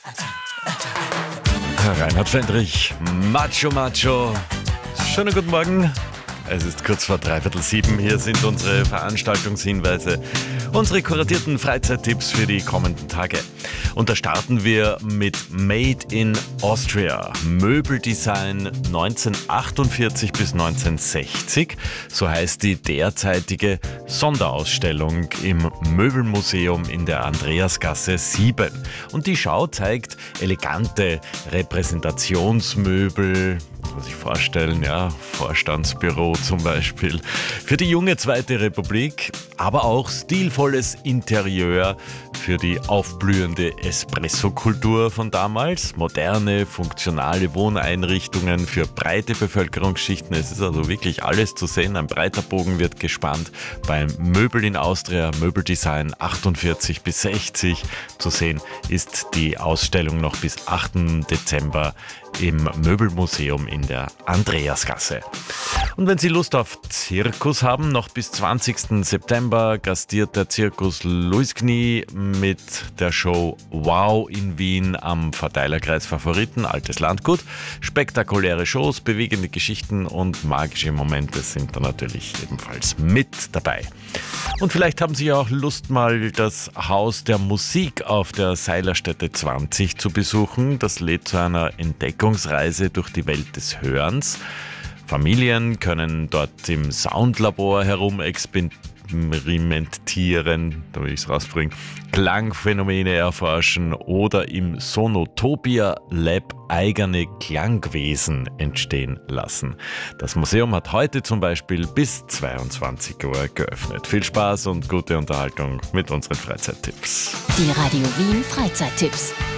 Reinhard Fendrich, Macho Macho. Schönen guten Morgen. Es ist kurz vor 6:45. Hier sind unsere Veranstaltungshinweise, unsere kuratierten Freizeittipps für die kommenden Tage. Und da starten wir mit Made in Austria. Möbeldesign 1948 bis 1960. So heißt die derzeitige Sonderausstellung im Möbelmuseum in der Andreasgasse 7. Und die Schau zeigt elegante Repräsentationsmöbel, muss ich vorstellen, ja, Vorstandsbüro zum Beispiel, für die junge Zweite Republik, aber auch stilvolles Interieur für die aufblühende Espresso-Kultur von damals, moderne, funktionale Wohneinrichtungen für breite Bevölkerungsschichten. Es ist also wirklich alles zu sehen. Ein breiter Bogen wird gespannt beim Möbel in Austria, Möbeldesign 48 bis 60. Zu sehen ist die Ausstellung noch bis 8. Dezember im Möbelmuseum in der Andreasgasse. Und wenn Sie Lust auf Zirkus haben, noch bis 20. September gastiert der Zirkus Luisknie mit der Show Wow in Wien am Verteilerkreis Favoriten, Altes Landgut. Spektakuläre Shows, bewegende Geschichten und magische Momente sind da natürlich ebenfalls mit dabei. Und vielleicht haben Sie ja auch Lust, mal das Haus der Musik auf der Seilerstätte 20 zu besuchen. Das lädt zu einer Entdeckungsreise durch die Welt des Hörens. Familien können dort im Soundlabor herumexperimentieren, da will ich es rausbringen, Klangphänomene erforschen oder im Sonotopia Lab eigene Klangwesen entstehen lassen. Das Museum hat heute zum Beispiel bis 22 Uhr geöffnet. Viel Spaß und gute Unterhaltung mit unseren Freizeittipps. Die Radio Wien Freizeittipps.